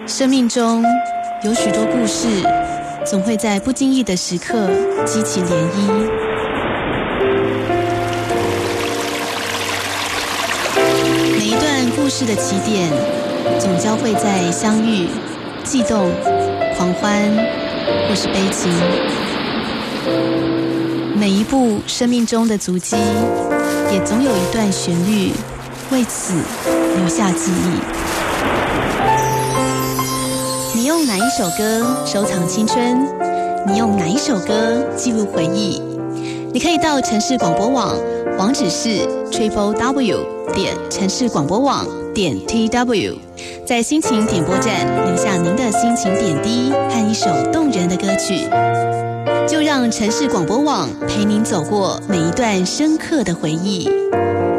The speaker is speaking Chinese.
生命中有许多故事，总会在不经意的时刻激起涟漪。每一段故事的起点，总交汇在相遇、悸动、狂欢，或是悲情。每一部生命中的足迹，也总有一段旋律，为此留下记忆。你用哪一首歌收藏青春？你用哪一首歌记录回忆？你可以到城市广播网，网址是 www.城市广播网.tw， 在心情点播站留下您的心情点滴和一首动人的歌曲。就让城市广播网陪您走过每一段深刻的回忆。